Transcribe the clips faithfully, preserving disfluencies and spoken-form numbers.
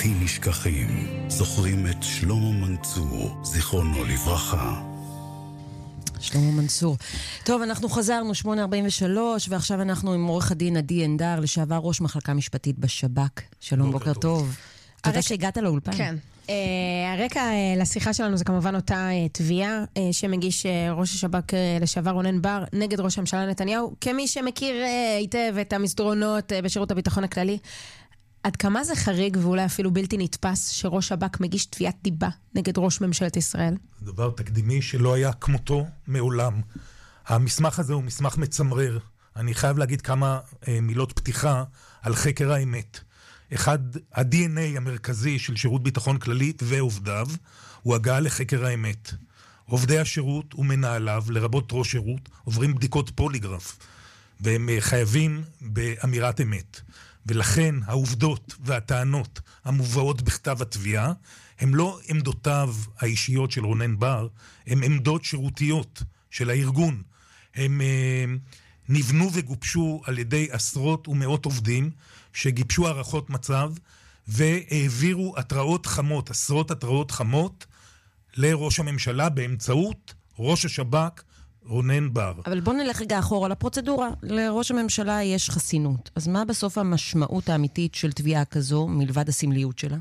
לעתים נשכחים. זוכרים את שלמה מנצור, זיכרונו לברכה. שלמה מנסור. טוב, אנחנו חזרנו שמונה ארבעים ושלוש, ועכשיו אנחנו עם עורך הדין עדי אנדר, לשעבר ראש מחלקה משפטית בשב"כ. שלום, בוקר טוב. תודה שהגעת לאולפן. כן. הרקע לשיחה שלנו זה כמובן אותה תביעה שמגיש ראש השב"כ לשעבר רונן בר נגד ראש הממשלה נתניהו, כמי שמכיר היטב את המסדרונות בשירות הביטחון הכללי. עד כמה זה חריג ואולי אפילו בלתי נתפס שראש שב"כ מגיש תביעת דיבה נגד ראש ממשלת ישראל? זה דבר תקדימי שלא היה כמותו מעולם. המסמך הזה הוא מסמך מצמרר. אני חייב להגיד כמה אה, מילות פתיחה על חקר האמת. אחד, ה-די אן איי המרכזי של שירות ביטחון כללי ועובדיו, הוא הגעה לחקר האמת. עובדי השירות ומנהליו, לרבות ראש שירות, עוברים בדיקות פוליגרף, והם חייבים באמירת אמת. ולכן העובדות והטענות המובאות בכתב התביעה, הם לא עמדותיו האישיות של רונן בר, הם עמדות שירותיות של הארגון. הם אה, נבנו וגובשו על ידי עשרות ומאות עובדים, שגיבשו הערכות מצב, והעבירו התראות חמות, עשרות התראות חמות, לראש הממשלה באמצעות ראש השב"כ, רונן בר. אבל בוא נלך רגע אחורה לפרוצדורה. לראש הממשלה יש חסינות. אז מה בסוף המשמעות האמיתית של תביעה כזו, מלבד הסמליות שלה?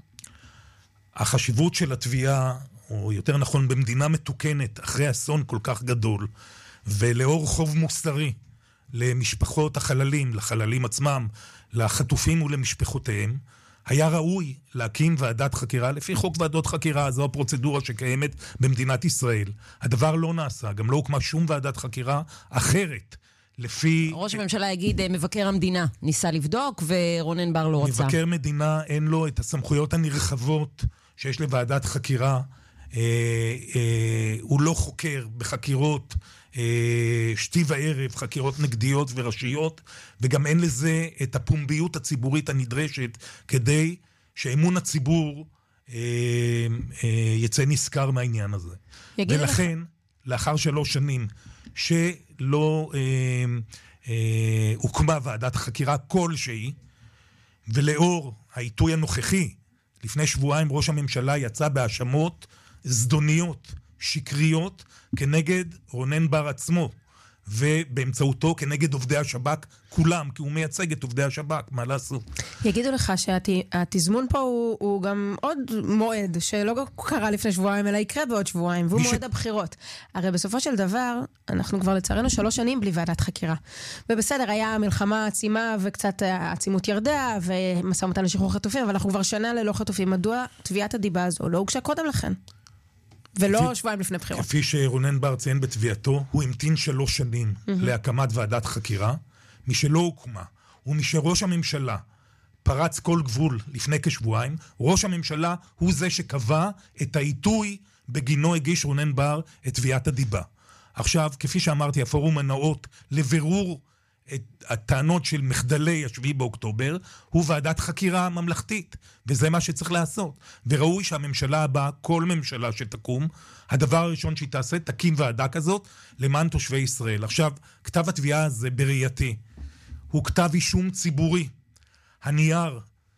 החשיבות של התביעה, או יותר נכון במדינה מתוקנת, אחרי אסון כל כך גדול, ולאור חוב מוסרי למשפחות החללים, לחללים עצמם, לחטופים ולמשפחותיהם, היה ראוי להקים ועדת חקירה, לפי חוק ועדות חקירה, זו הפרוצדורה שקיימת במדינת ישראל. הדבר לא נעשה, גם לא הוקמה שום ועדת חקירה אחרת, לפי... ראש הממשלה יגיד, מבקר המדינה ניסה לבדוק, ורונן בר לא רצה. מבקר מדינה אין לו את הסמכויות הנרחבות שיש לוועדת חקירה, אה, אה, הוא לא חוקר בחקירות אה, שתי וערב, חקירות נגדיות וראשיות, וגם אין לזה את הפומביות הציבורית הנדרשת כדי שאמון הציבור אה, אה, יצא נזכר מהעניין הזה. ולכן, לך... לאחר שלוש שנים שלא אה, אה, הוקמה ועדת חקירה כלשהי, ולאור העיתוי הנוכחי, לפני שבועיים ראש הממשלה יצא בהאשמות זדוניות, שקריות, כנגד רונן בר עצמו, ובאמצעותו כנגד עובדי השב"כ כולם, כי הוא מייצג את עובדי השב"כ, מה לעשות? יגידו לך שהתזמון פה הוא, הוא גם עוד מועד, שלא קרה לפני שבועיים, אלא יקרה בעוד שבועיים, והוא מועד ש... הבחירות. הרי בסופו של דבר, אנחנו כבר לצערנו שלוש שנים בלי ועדת חקירה. ובסדר, היה מלחמה עצימה, וקצת העצימות ירדה, ומשא ומתן לשחרור חטופים, אבל אנחנו כבר שנה ללא חטופים. מדוע תביעת הדיבה הזו לא הוגשה קודם לכן? ולא כפי, שבועיים לפני בחירות. כפי שרונן בר ציין בתביעתו, הוא המתין שלוש שנים mm-hmm. להקמת ועדת חקירה, משלא הוקמה, ומשראש הממשלה פרץ כל גבול לפני כשבועיים, ראש הממשלה הוא זה שקבע את העיתוי בגינו הגיש רונן בר את תביעת הדיבה. עכשיו, כפי שאמרתי, הפורום הנאות לבירור את הטענות של מחדלי השביעי באוקטובר, הוא ועדת חקירה ממלכתית, וזה מה שצריך לעשות. וראוי שהממשלה הבאה, כל ממשלה שתקום, הדבר הראשון שהיא תעשה, תקים ועדה כזאת למען תושבי ישראל. עכשיו, כתב התביעה הזה בראייתי, הוא כתב אישום ציבורי. הנייר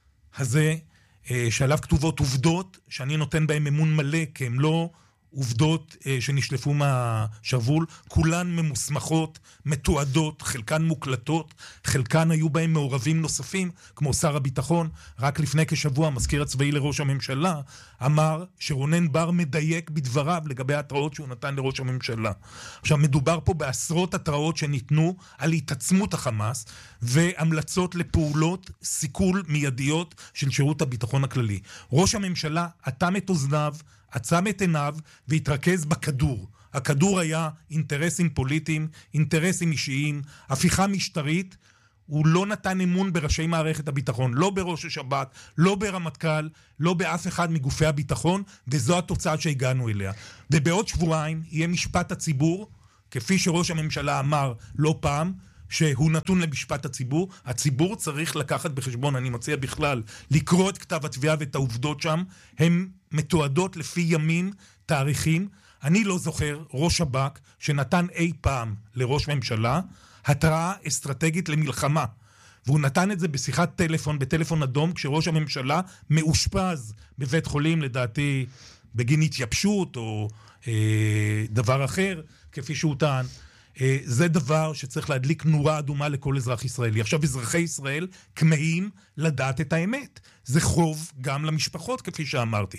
הזה, שעליו כתובות עובדות, שאני נותן בהם אמון מלא, כי הם לא עובדות שנשלפו מהשרוול, כולן ממוסמכות, מתועדות, חלקן מוקלטות, חלקן היו בהם מעורבים נוספים, כמו שר הביטחון. רק לפני כשבוע, המזכיר הצבאי לראש הממשלה, אמר שרונן בר מדייק בדבריו לגבי התראות שהוא נתן לראש הממשלה. עכשיו, מדובר פה בעשרות התראות שניתנו על התעצמות החמאס, והמלצות לפעולות סיכול מיידיות של שירות הביטחון הכללי. ראש הממשלה אטם את אוזניו, עצם את עיניו והתרכז בכדור. הכדור היה אינטרסים פוליטיים, אינטרסים אישיים, הפיכה משטרית. הוא לא נתן אמון בראשי מערכת הביטחון, לא בראש השב"כ, לא ברמטכ"ל, לא באף אחד מגופי הביטחון, וזו התוצאה שהגענו אליה. ובעוד שבועיים יהיה משפט הציבור, כפי שראש הממשלה אמר לא פעם, שהוא נתון למשפט הציבור. הציבור צריך לקחת בחשבון, אני מציע בכלל, לקרוא את כתב התביעה ואת העובדות שם, הן מתועדות לפי ימים, תאריכים. אני לא זוכר ראש שב"כ שנתן אי פעם לראש ממשלה התראה אסטרטגית למלחמה. והוא נתן את זה בשיחת טלפון, בטלפון אדום, כשראש הממשלה מאושפז בבית חולים, לדעתי, בגין התייבשות או אה, דבר אחר, כפי שהוא טען. אה, זה דבר שצריך להדליק נורה אדומה לכל אזרח ישראלי. עכשיו, אזרחי ישראל כמהים לדעת את האמת. זה חוב גם למשפחות, כפי שאמרתי.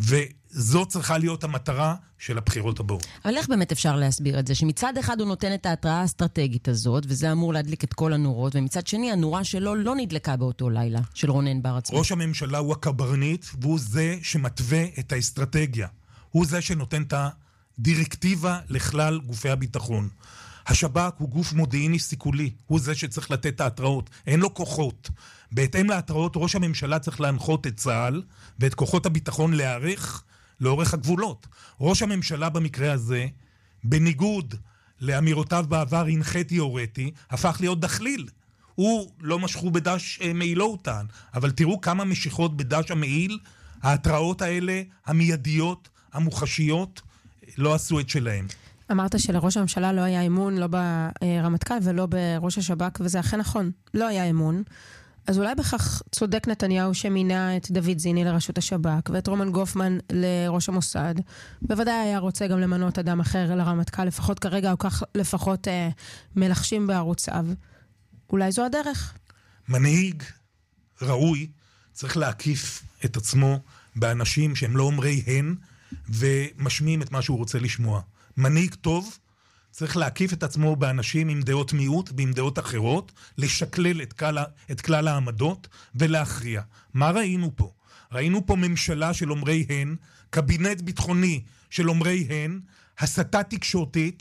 וזו צריכה להיות המטרה של הבחירות הבאות. אבל איך באמת אפשר להסביר את זה? שמצד אחד הוא נותן את ההתראה האסטרטגית הזאת, וזה אמור להדליק את כל הנורות, ומצד שני, הנורה שלו לא נדלקה באותו לילה, של רונן בר עצמו. ראש הממשלה הוא הקברניט, והוא זה שמתווה את האסטרטגיה. הוא זה שנותן את הדירקטיבה לכלל גופי הביטחון. השב"כ הוא גוף מודיעיני סיכולי, הוא זה שצריך לתת את ההתראות, אין לו כוחות. בהתאם להתראות, ראש הממשלה צריך להנחות את צה"ל ואת כוחות הביטחון להעריך לאורך הגבולות. ראש הממשלה במקרה הזה, בניגוד לאמירותיו בעבר הנחה תיאורטי, הפך להיות דחליל. הוא לא משכו בדש מעילו אותן, אבל תראו כמה משיכות בדש המעיל, ההתראות האלה, המיידיות, המוחשיות, לא עשו את שלהם. אמרת שלראש הממשלה לא היה אמון, לא ברמטכ"ל ולא בראש השב"כ, וזה אכן נכון, לא היה אמון. אז אולי בכך צודק נתניהו שמינה את דוד זיני לראשות השב"כ, ואת רומן גופמן לראש המוסד. בוודאי היה רוצה גם למנות אדם אחר לרמטכ"ל, לפחות כרגע, או כך לפחות אה, מלחשים בערוציו. אולי זו הדרך. מנהיג ראוי צריך להקיף את עצמו באנשים שהם לא אומרי הן, ומשמיעים את מה שהוא רוצה לשמוע. מנהיג טוב צריך להקיף את עצמו באנשים עם דעות מיעוט ועם דעות אחרות, לשקלל את כלל, את כלל העמדות ולהכריע. מה ראינו פה? ראינו פה ממשלה של אומרי הן, קבינט ביטחוני של אומרי הן, הסתה תקשורתית.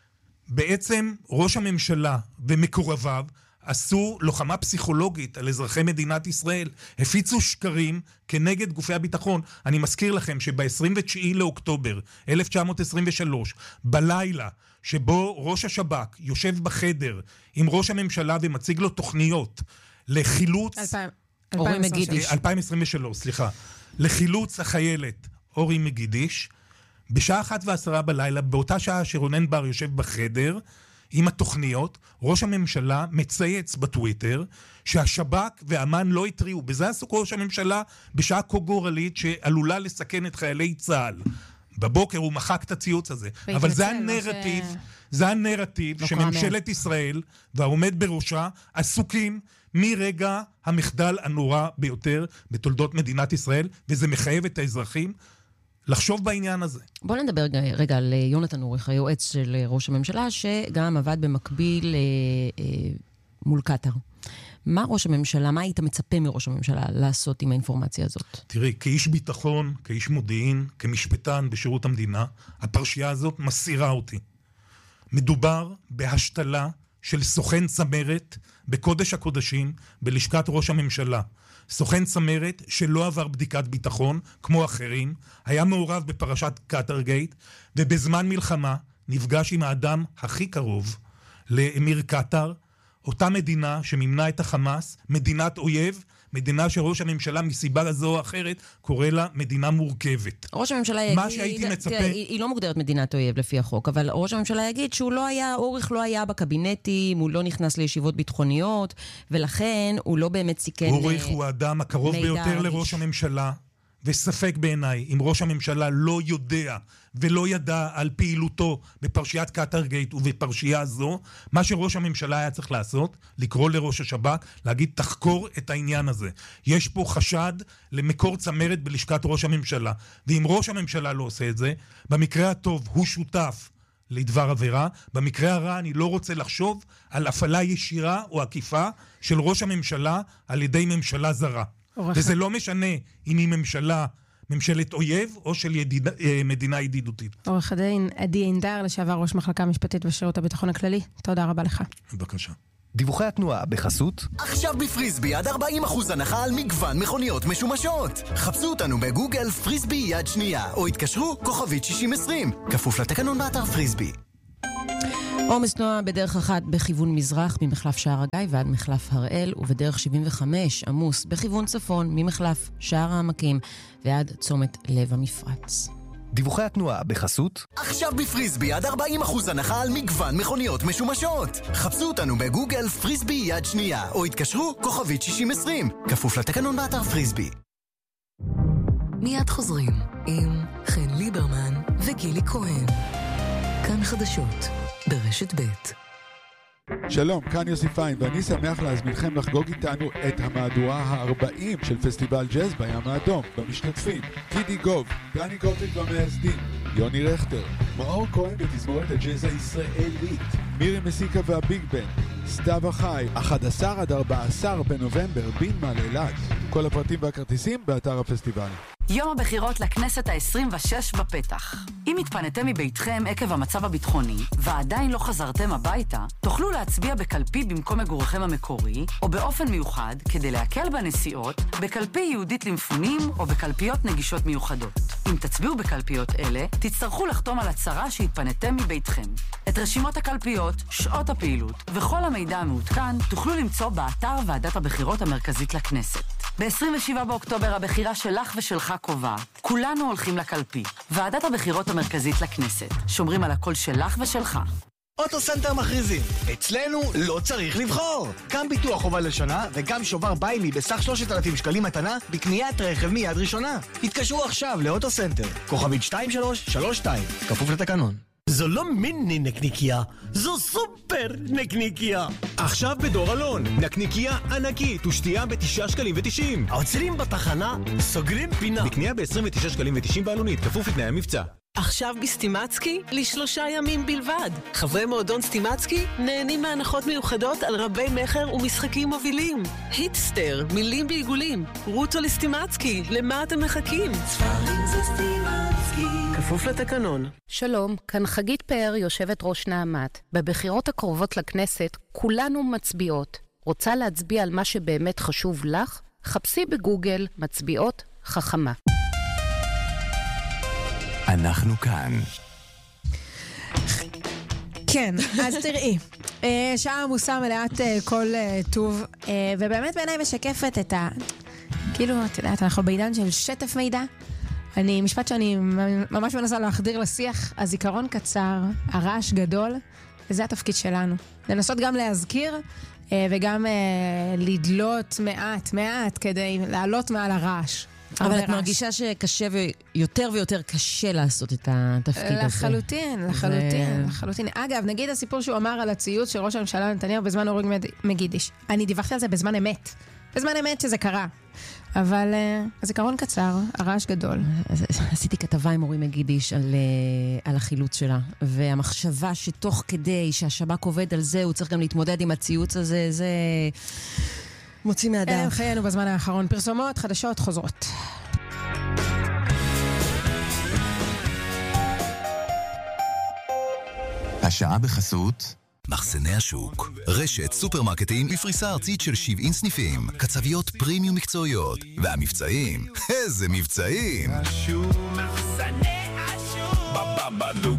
בעצם ראש הממשלה ומקורביו עשו לוחמה פסיכולוגית על אזרחי מדינת ישראל, הפיצו שקרים כנגד גופי הביטחון. אני מזכיר לכם שב-עשרים ותשעה לאוקטובר אלף תשע מאות עשרים ושלוש, בלילה שבו ראש השב"כ יושב בחדר עם ראש הממשלה ומציג לו תוכניות לחילוץ... אורי מגידיש. אלפיים עשרים ושלוש, סליחה. לחילוץ החיילת אורי מגידיש, בשעה אחת ועשרה בלילה, באותה שעה שרונן בר יושב בחדר, עם התוכניות, ראש הממשלה מצייץ בטוויטר שהשב"כ והאמן לא התריעו. בזה עסוק ראש הממשלה בשעה כה גורלית שעלולה לסכן את חיילי צה"ל. בבוקר הוא מחק את הציוץ הזה. אבל זה הנרטיב, זה הנרטיב שממשלת ישראל והעומד בראשה עסוקים מרגע המחדל הנורא ביותר בתולדות מדינת ישראל, וזה מחייב את האזרחים לחשוב בעניין הזה. בוא נדבר רגע על יונתן אוריך, היועץ של ראש הממשלה, שגם עבד במקביל מול קטר. מה ראש הממשלה, מה היית מצפה מראש הממשלה לעשות עם האינפורמציה הזאת? תראי, כאיש ביטחון, כאיש מודיעין, כמשפטן בשירות המדינה, הפרשייה הזאת מסירה אותי. מדובר בהשתלה של סוכן צמרת בקודש הקודשים בלשכת ראש הממשלה. סוכן צמרת שלא עבר בדיקת ביטחון, כמו אחרים, היה מעורב בפרשת קטרגייט, ובזמן מלחמה נפגש עם האדם הכי קרוב לאמיר קטר, אותה מדינה שמימנה את החמאס, מדינת אויב, מדינה שראש הממשלה מסיבה הזו או אחרת קורא לה מדינה מורכבת. ראש הממשלה יגיד, מה שהייתי מצפה... תראה, היא, היא לא מוגדרת מדינת אויב לפי החוק, אבל ראש הממשלה יגיד שהוא לא היה, אוריך לא היה בקבינטים, הוא לא נכנס לישיבות ביטחוניות, ולכן הוא לא באמת סיכן... אוריך הוא האדם הקרוב ביותר רגיש. לראש הממשלה, וספק בעיניי, אם ראש הממשלה לא יודע ולא ידע על פעילותו בפרשיית קטרגייט ובפרשייה הזו, מה שראש הממשלה היה צריך לעשות, לקרוא לראש השב"כ, להגיד תחקור את העניין הזה. יש פה חשד למקור צמרת בלשכת ראש הממשלה, ואם ראש הממשלה לא עושה את זה, במקרה הטוב הוא שותף לדבר עבירה, במקרה הרע אני לא רוצה לחשוב על הפעלה ישירה או עקיפה של ראש הממשלה על ידי ממשלה זרה. וזה לא משנה אם היא ממשלה, ממשלת אויב או של ידיד, מדינה ידידותית. עורך הדין עדי אינדר, לשעבר ראש מחלקה משפטית בשירות הביטחון הכללי. תודה רבה לך. בבקשה. דיווחי התנועה בחסות. עכשיו בפריסבי עד ארבעים אחוז הנחה על מגוון מכוניות משומשות. חפשו אותנו בגוגל פריסבי יד שנייה, או התקשרו כוכבית שישים עשרים. כפוף לתקנון באתר פריסבי. עומס תנועה בדרך אחת בכיוון מזרח ממחלף שער הגיא ועד מחלף הראל, ובדרך שבעים וחמש עמוס בכיוון צפון ממחלף שער העמקים ועד צומת לב המפרץ. דיווחי התנועה בחסות. עכשיו בפריסבי עד ארבעים אחוז הנחה על מגוון מכוניות משומשות. חפשו אותנו בגוגל פריסבי יד שנייה, או התקשרו כוכבית שישים עשרים. כפוף לתקנון באתר פריסבי. מיד חוזרים עם חן ליברמן וגילי כהן. כאן חדשות ברשת ב'. שלום, כאן יוסי פיין, ואני שמח להזמינכם לחגוג איתנו את המהדורה ה-ארבעים של פסטיבל ג'אז בים האדום. במשתתפים, טידי גוב, דני גוטליב והמייסדים, יוני רכטר, מאור כהן בתזמורת הג'אז הישראלית, מירי מסיקה והביג בן, סתיו החי, אחד עשר עד ארבעה עשר בנובמבר, בינמה לאילת. כל הפרטים והכרטיסים באתר הפסטיבל. יום הבחירות לכנסת ה-עשרים ושש בפתח. אם התפניתם מביתכם עקב המצב הביטחוני ועדיין לא חזרתם הביתה, תוכלו להצביע בקלפי במקום מגורכם המקורי, או באופן מיוחד, כדי להקל בנסיעות, בקלפי ייעודית למפונים או בקלפיות נגישות מיוחדות. אם תצביעו בקלפיות אלה, תצטרכו לחתום על הצהרה שהתפניתם מביתכם. את רשימות הקלפיות, שעות הפעילות וכל המידע המעודכן תוכלו למצוא באתר ועדת הבחירות המרכזית לכנסת. ב-עשרים ושבעה באוקטובר הבחירה שלך ושלך קובע. כולנו הולכים לקלפי. ועדת הבחירות המרכזית לכנסת. שומרים על הקול שלך ושלך. אוטוסנטר מכריזים, אצלנו לא צריך לבחור. גם ביטוח חובה לשנה וגם שובר ביימי בסך שלושת אלפים שקלים מתנה בקניית רכב מיד ראשונה. התקשרו עכשיו לאוטוסנטר, כוכבית שתיים שלוש שלוש שתיים, כפוף לתקנון. זו לא מיני נקניקיה, זו סופר נקניקיה. עכשיו בדור אלון, נקניקיה ענקית ושתייה בתשעה שקלים ותשעים. עוצרים בתחנה, סוגרים פינה. בקנייה ב-עשרים ותשעה שקלים ותשעים בעלונית, כפוף לתנאי המבצע. עכשיו בסטימצקי לשלושה ימים בלבד. חברי מועדון סטימצקי נהנים מהנחות מיוחדות על רבי מחר ומשחקים מובילים. היטסטר, מילים בעיגולים. רוטו לסטימצקי, למה אתם מחכים? ספרים זה סטימצקי. כפוף לתקנון. שלום, כאן חגית פאר, יושבת ראש נעמת. בבחירות הקרובות לכנסת כולנו מצביעות. רוצה להצביע על מה שבאמת חשוב לך? חפשי בגוגל מצביעות חכמה. אנחנו כאן. כן, אז תראי, שעה עמוסה מלאת כל טוב, ובאמת בעיניי משקפת את ה... כאילו, את יודעת, אנחנו בעידן של שטף מידע. אני, משפט שאני ממש מנסה להחדיר לשיח, הזיכרון קצר, הרעש גדול, וזה התפקיד שלנו. לנסות גם להזכיר, וגם לדלות מעט, מעט, כדי לעלות מעל הרעש. אבל את מרגישה שקשה ויותר ויותר קשה לעשות את התפקיד הזה. לחלוטין, לחלוטין, לחלוטין. אגב, נגיד הסיפור שהוא אמר על הציוץ של ראש הממשלה נתניהו בזמן אורי מגידיש. אני דיווחתי על זה בזמן אמת. בזמן אמת שזה קרה. אבל הזיכרון קצר, הרעש גדול. עשיתי כתבה עם אורי מגידיש על, על החילוץ שלה, והמחשבה שתוך כדי שהשב"כ עובד על זה, הוא צריך גם להתמודד עם הציוץ הזה, זה... מוציא מהדף. אלה חיינו בזמן האחרון. פרסומות, חדשות, חוזרות. השעה בחסות מחסני השוק, רשת סופרמרקטים בפריסה ארצית של שבעים סניפים, קצביות פרימיום מקצועיות, והמבצעים, איזה מבצעים! השוק, מחסני השוק, בבבלו.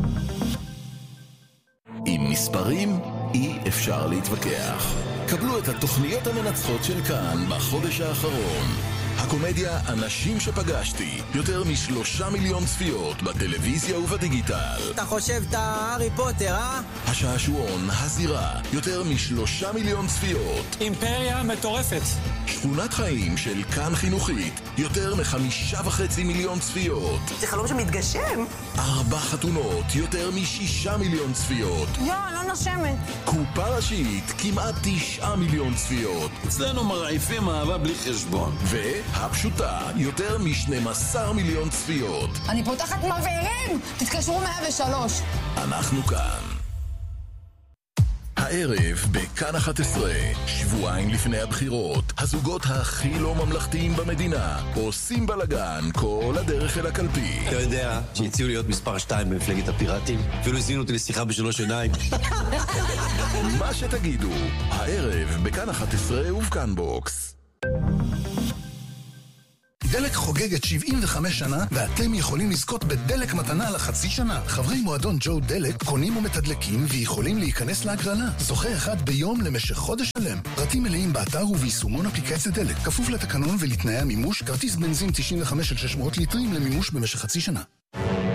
עם מספרים אי אפשר להתווכח. קבלו את התוכניות המנצחות של כאן בחודש האחרון. הקומדיה אנשים שפגשתי, יותר משלושה מיליון צפיות בטלוויזיה ובדיגיטל. אתה חושב את הארי פוטר, אה? השעשועון, הזירה, יותר משלושה מיליון צפיות. אימפריה מטורפת. שכונת חיים של כאן חינוכית, יותר מחמישה וחצי מיליון צפיות. זה חלום שמתגשם. ארבע חתונות, יותר משישה מיליון צפיות. יו, לא נושמת. קופה ראשית, כמעט תשעה מיליון צפיות. אצלנו מרעיפים אהבה בלי חשבון. והפשוטה, יותר מ-שנים עשר מיליון צפיות. אני פותחת מבערים! תתקשרו מאה ושלוש. אנחנו כאן. הערב בכאן אחת עשרה, שבועיים לפני הבחירות, הזוגות הכי לא ממלכתיים במדינה עושים בלגן כל הדרך אל הקלפי. אתה יודע שהציעו להיות מספר שתיים במפלגת הפיראטים, אפילו הזינו אותי לשיחה בשלוש עיניים. מה שתגידו, הערב בכאן אחת עשרה ובכאן בוקס. דלק חוגגת שבעים וחמש שנה, ואתם יכולים לזכות בדלק מתנה לחצי שנה. חברי מועדון ג'ו דלק קונים ומתדלקים ויכולים להיכנס להגרלה. זוכה אחד ביום למשך חודש שלם. פרטים מלאים באתר וביישומון אפליקציה דלק. כפוף לתקנון ולתנאי המימוש, כרטיס בנזין תשעים וחמש של שש מאות ליטרים למימוש במשך חצי שנה.